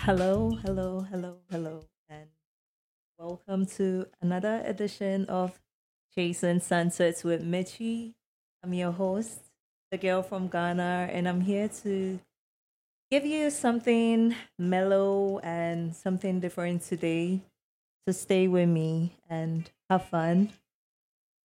Hello, hello, hello, hello, and welcome to another edition of Chasing Sunsets with Michi. I'm your host, the girl from Ghana, and I'm here to give you something mellow and something different today. So stay with me and have fun.